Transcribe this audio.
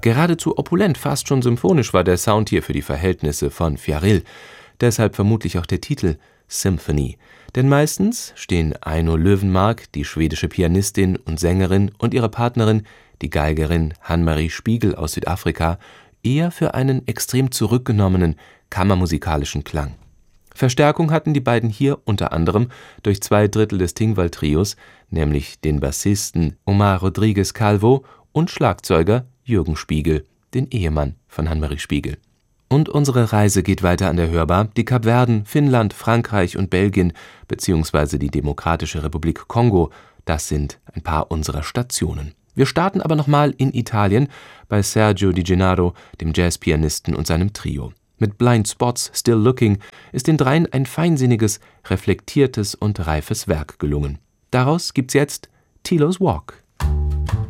Geradezu opulent, fast schon symphonisch war der Sound hier für die Verhältnisse von Fjarril. Deshalb vermutlich auch der Titel Symphony. Denn meistens stehen Aino Löwenmark, die schwedische Pianistin und Sängerin, und ihre Partnerin, die Geigerin Hanne-Marie Spiegel aus Südafrika, eher für einen extrem zurückgenommenen, kammermusikalischen Klang. Verstärkung hatten die beiden hier unter anderem durch 2/3 des Tingwall-Trios, nämlich den Bassisten Omar Rodrigues Calvo und Schlagzeuger Jürgen Spiegel, den Ehemann von Hanne-Marie Spiegel. Und unsere Reise geht weiter an der Hörbar, die Kapverden, Finnland, Frankreich und Belgien bzw. die Demokratische Republik Kongo, das sind ein paar unserer Stationen. Wir starten aber nochmal in Italien bei Sergio Di Gennaro, dem Jazzpianisten und seinem Trio. Mit Blind Spots, Still Looking ist den dreien ein feinsinniges, reflektiertes und reifes Werk gelungen. Daraus gibt's jetzt Tilo's Walk.